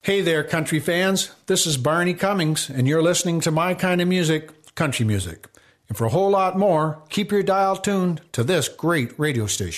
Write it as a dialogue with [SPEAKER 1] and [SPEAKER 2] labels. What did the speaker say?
[SPEAKER 1] Hey there, country fans. This is Barney Cummings, and you're listening to my kind of music, country music. And for a whole lot more, keep your dial tuned to this great radio station.